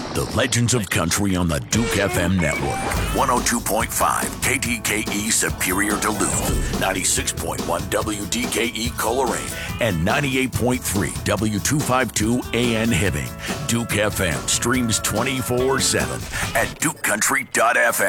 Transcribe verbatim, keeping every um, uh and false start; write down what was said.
The Legends of Country on the Duke F M network. one oh two point five K T K E Superior Duluth, ninety-six point one W D K E Coleraine, and ninety-eight point three W two fifty-two A N Hibbing. Duke F M streams twenty-four seven at duke country dot f m.